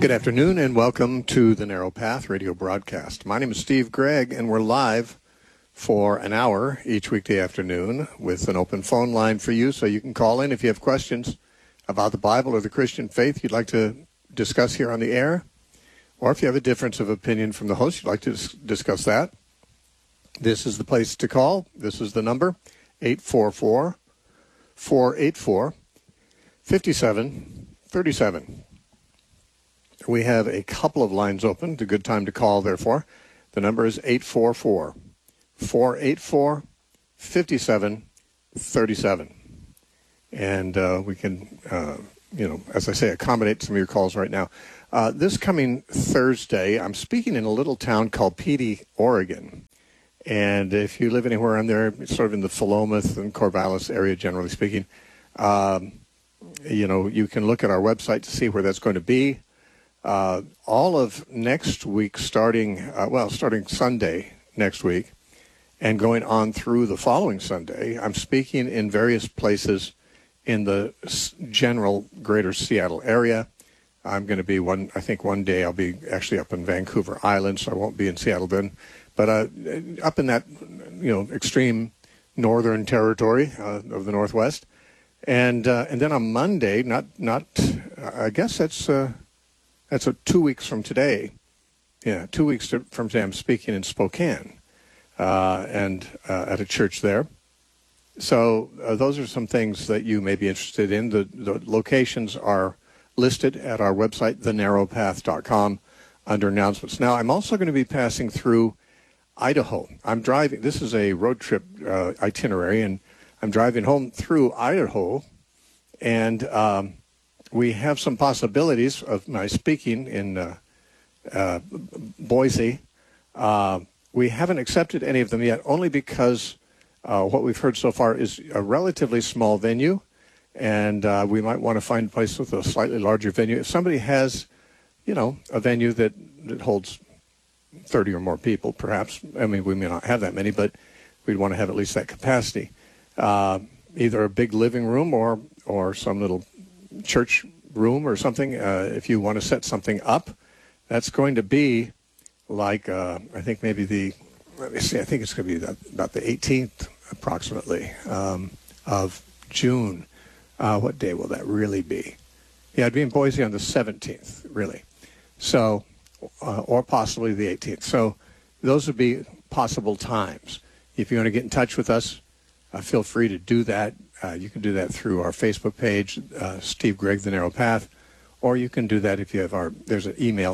Good afternoon and welcome to the Narrow Path radio broadcast. My name is Steve Gregg and we're live for an hour each weekday afternoon with an open phone line for you so you can call in if you have questions about the Bible or the Christian faith you'd like to discuss here on the air, or if you have a difference of opinion from the host, you'd like to discuss that. This is the place to call. This is the number, 844-484-5737. We have a couple of lines open. It's a good time to call, therefore. The number is 844-484-5737. And we can, as I say, accommodate some of your calls right now. This coming Thursday, I'm speaking in a little town called Petey, Oregon. And if you live anywhere around there, sort of in the Philomath and Corvallis area, generally speaking, you can look at our website to see where that's going to be. All of next week, starting Sunday next week, and going on through the following Sunday, I'm speaking in various places in the general greater Seattle area. I'm going to be one day I'll be actually up in Vancouver Island, so I won't be in Seattle then. But up in that, extreme northern territory of the Northwest. And then on Monday, I guess that's 2 weeks from today. Yeah, 2 weeks from today, I'm speaking in Spokane and at a church there. So those are some things that you may be interested in. The locations are listed at our website, thenarrowpath.com, under announcements. Now, I'm also going to be passing through Idaho. I'm driving. This is a road trip itinerary, and I'm driving home through Idaho, and we have some possibilities of my speaking in Boise. We haven't accepted any of them yet, only because what we've heard so far is a relatively small venue, and we might want to find a place with a slightly larger venue. If somebody has, a venue that holds 30 or more people, perhaps. I mean, we may not have that many, but we'd want to have at least that capacity. Either a big living room or some little church room or something. If you want to set something up, that's going to be like, I think it's going to be about the 18th approximately of June. What day will that really be? Yeah, I'd be in Boise on the 17th, really. So, or possibly the 18th. So those would be possible times. If you want to get in touch with us, feel free to do that. You can do that through our Facebook page, Steve Gregg, The Narrow Path, or you can do that if you have there's an email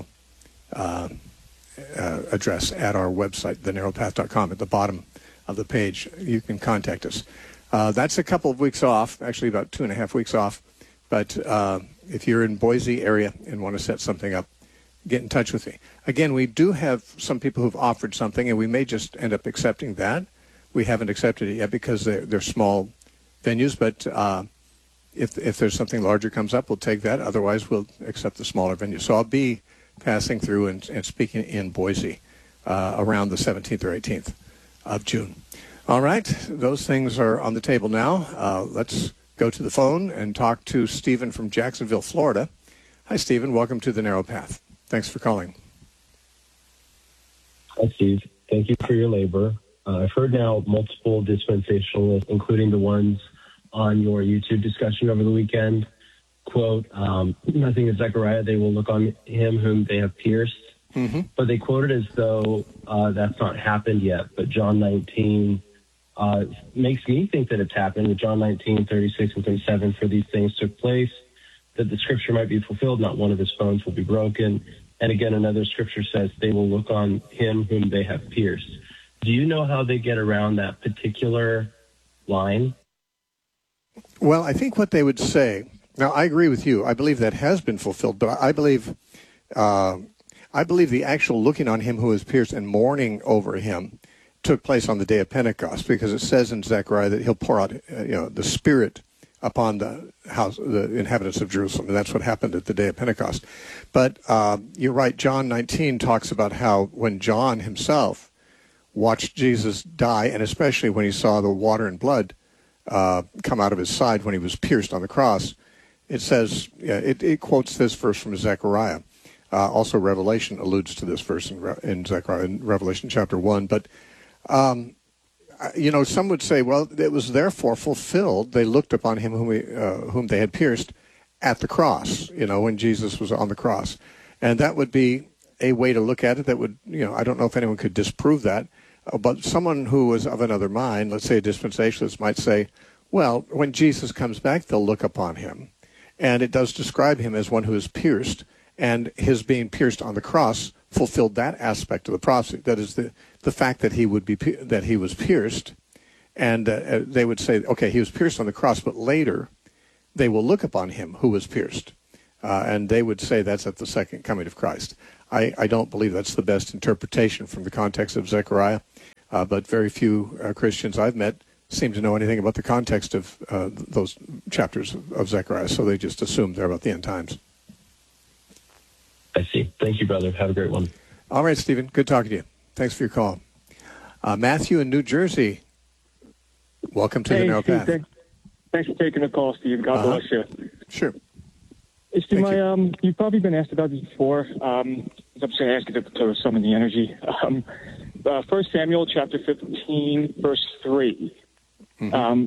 address at our website, thenarrowpath.com, at the bottom of the page. You can contact us. That's a couple of weeks off, actually about 2.5 weeks off. But if you're in Boise area and want to set something up, get in touch with me. Again, we do have some people who've offered something, and we may just end up accepting that. We haven't accepted it yet because they're small venues, but if there's something larger comes up, we'll take that. Otherwise, we'll accept the smaller venue. So I'll be passing through and speaking in Boise around the 17th or 18th of June. All right, those things are on the table now. Let's go to the phone and talk to Stephen from Jacksonville, Florida. Hi, Stephen. Welcome to The Narrow Path. Thanks for calling. Hi, Steve. Thank you for your labor. I've heard now multiple dispensationalists, including the ones on your YouTube discussion over the weekend, quote, nothing in Zechariah, they will look on him whom they have pierced. Mm-hmm. But they quote it as though that's not happened yet. But John 19 makes me think that it's happened. With John 19, 36 and 37, for these things took place, that the scripture might be fulfilled, not one of his bones will be broken. And again, another scripture says they will look on him whom they have pierced. Do you know how they get around that particular line? Well, I think what they would say, now I agree with you. I believe that has been fulfilled, but I believe the actual looking on him who is pierced and mourning over him took place on the day of Pentecost, because it says in Zechariah that he'll pour out the Spirit upon the inhabitants of Jerusalem, and that's what happened at the day of Pentecost. But you're right, John 19 talks about how when John himself watched Jesus die, and especially when he saw the water and blood come out of his side when he was pierced on the cross, it says, it quotes this verse from Zechariah. Also, Revelation alludes to this verse in Zechariah, in Revelation chapter 1. But, some would say, well, it was therefore fulfilled. They looked upon him whom they had pierced at the cross, when Jesus was on the cross. And that would be a way to look at it that would, I don't know if anyone could disprove that. But someone who was of another mind, let's say a dispensationalist, might say, well, when Jesus comes back, they'll look upon him. And it does describe him as one who is pierced, and his being pierced on the cross fulfilled that aspect of the prophecy. That is the fact that he was pierced, and they would say, okay, he was pierced on the cross, but later they will look upon him who was pierced, and they would say that's at the second coming of Christ. I don't believe that's the best interpretation from the context of Zechariah, but very few Christians I've met seem to know anything about the context of those chapters of Zechariah, so they just assume they're about the end times. I see. Thank you, brother. Have a great one. All right, Stephen. Good talking to you. Thanks for your call. Matthew in New Jersey, welcome to the Narrow Path. Thanks for taking the call, Steve. God bless you. Sure. Steve, you've probably been asked about this before. I'm just going to ask you to summon the energy. 1 Samuel chapter 15, verse 3. Mm-hmm.